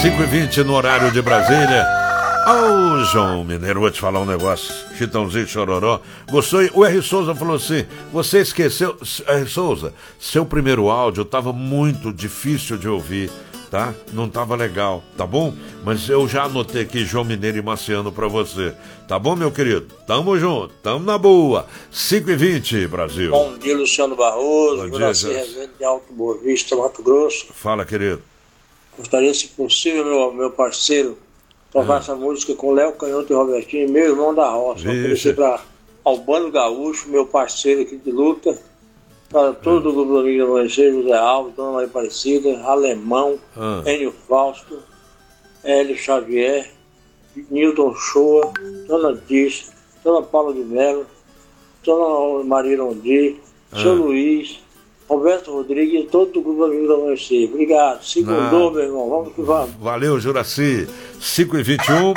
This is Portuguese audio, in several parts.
5h20 no horário de Brasília. Ô, João Mineiro, vou te falar um negócio. Chitãozinho Chororó. Gostou? O R. Souza falou assim: você esqueceu, R. Souza, seu primeiro áudio estava muito difícil de ouvir, tá? Não estava legal, tá bom? Mas eu já anotei aqui João Mineiro e Marciano pra você. Tá bom, meu querido? Tamo junto, tamo na boa. 5h20, Brasil. Bom dia, Luciano Barroso. Bom dia, Juraci Rezende de Alto Boa Vista, Mato Grosso. Fala, querido. Gostaria, se possível, meu parceiro, tocar essa música com Léo Canhoto e Robertinho, meu irmão da roça. Oferecer para Albano Gaúcho, meu parceiro aqui de luta, para todo o grupo do Amigo do Amanhecer, José Alves, Dona Maria Aparecida, Alemão, Enio Fausto, Hélio Xavier, Nilton Shoa, Dona Diz, Dona Paula de Mello, Dona Maria Rondi, Seu Luiz, Roberto Rodrigues e todo o grupo Amigo do Amanhecer. Obrigado. Segundou, meu irmão. Vamos que vamos. Valeu, Juraci. 5h21.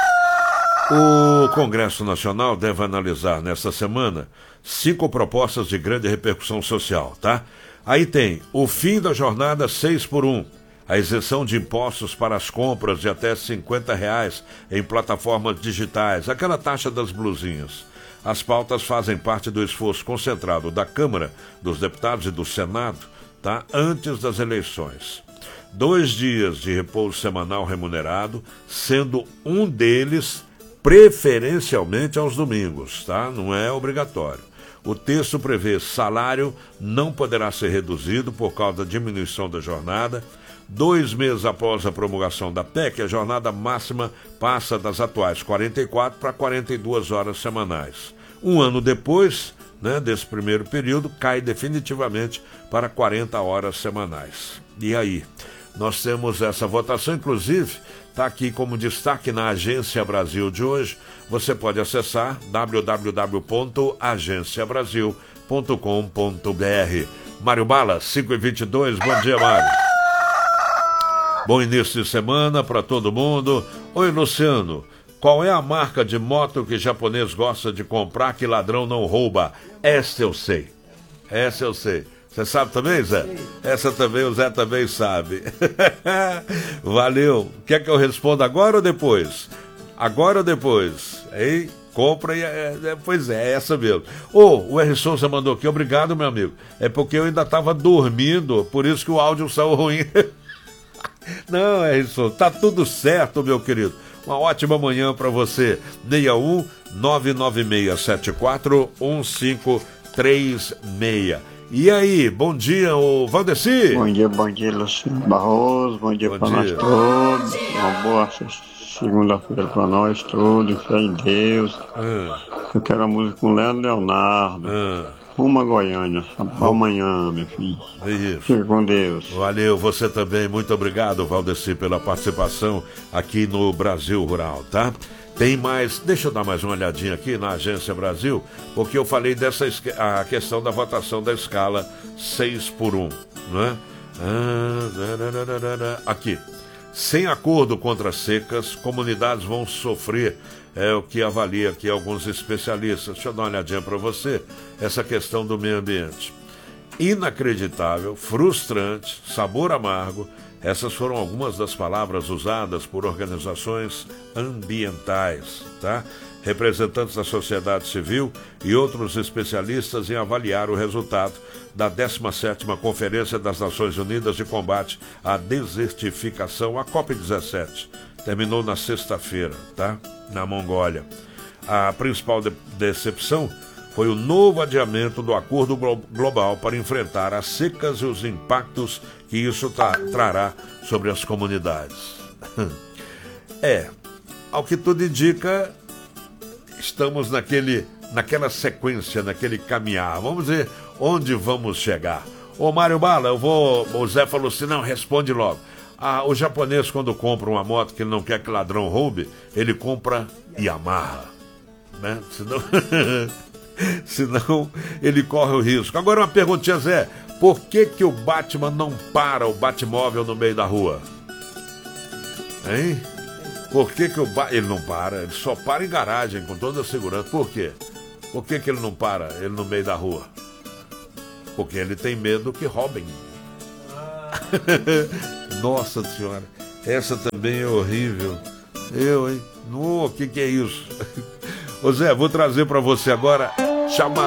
O Congresso Nacional deve analisar nesta semana 5 propostas de grande repercussão social, tá? Aí tem o fim da jornada 6x1, a isenção de impostos para as compras de até R$50 em plataformas digitais, aquela taxa das blusinhas. As pautas fazem parte do esforço concentrado da Câmara, dos Deputados e do Senado, tá? Antes das eleições. 2 dias de repouso semanal remunerado, sendo um deles preferencialmente aos domingos, tá? Não é obrigatório. O texto prevê salário não poderá ser reduzido por causa da diminuição da jornada. 2 meses após a promulgação da PEC, a jornada máxima passa das atuais 44 para 42 horas semanais. 1 ano depois, né, desse primeiro período, cai definitivamente para 40 horas semanais. E aí? Nós temos essa votação, inclusive, está aqui como destaque na Agência Brasil de hoje. Você pode acessar www.agenciabrasil.com.br. Mário Bala, 5h22, bom dia, Mário. Bom início de semana para todo mundo. Oi, Luciano, qual é a marca de moto que japonês gosta de comprar que ladrão não rouba? Essa eu sei. Essa eu sei. Você sabe também, Zé? Essa também, o Zé também sabe. Valeu. Quer que eu responda agora ou depois? Agora ou depois? Hein? Compra e... pois é essa mesmo. O R. Souza mandou aqui, obrigado, meu amigo. É porque eu ainda estava dormindo, por isso que o áudio saiu ruim. Não, R. Souza, tá tudo certo, meu querido. Uma ótima manhã para você. 61 99674 1536. E aí, bom dia, ô Valdeci. Bom dia, Luciano Barroso. Bom dia para nós todos. Uma boa segunda-feira para nós todos. Fé em Deus. Eu quero a música com Leonardo. Rumo a Goiânia. Amanhã, meu filho. Isso. Fique com Deus. Valeu, você também. Muito obrigado, Valdeci, pela participação aqui no Brasil Rural, tá? Tem mais, deixa eu dar mais uma olhadinha aqui na Agência Brasil, porque eu falei a questão da votação da escala 6x1, né? Aqui, sem acordo contra secas, comunidades vão sofrer, é o que avalia aqui alguns especialistas. Deixa eu dar uma olhadinha para você, essa questão do meio ambiente. Inacreditável, frustrante, sabor amargo. Essas foram algumas das palavras usadas por organizações ambientais, tá? Representantes da sociedade civil e outros especialistas em avaliar o resultado da 17ª Conferência das Nações Unidas de Combate à Desertificação, a COP17. Terminou na sexta-feira, tá? Na Mongólia. A principal decepção foi o novo adiamento do acordo global para enfrentar as secas e os impactos que isso trará sobre as comunidades. Ao que tudo indica, estamos naquela sequência, naquele caminhar. Vamos ver onde vamos chegar. Ô Mário Bala, o Zé falou assim, não, responde logo. O japonês, quando compra uma moto que ele não quer que ladrão roube, ele compra e amarra, né? Senão ele corre o risco. Agora uma perguntinha, Zé. Por que o Batman não para o Batmóvel no meio da rua? Hein? Por que ele não para? Ele só para em garagem com toda a segurança. Por quê? Por que ele não para ele no meio da rua? Porque ele tem medo que roubem. Nossa Senhora. Essa também é horrível. Eu, hein? O que é isso? Ô Zé, vou trazer pra você agora, chamar